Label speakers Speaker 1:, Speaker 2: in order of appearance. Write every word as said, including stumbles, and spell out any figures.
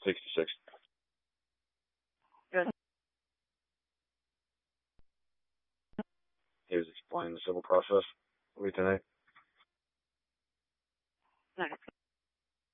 Speaker 1: sixty-six.
Speaker 2: Good.
Speaker 1: He was explaining the civil process with me tonight.
Speaker 2: Nice.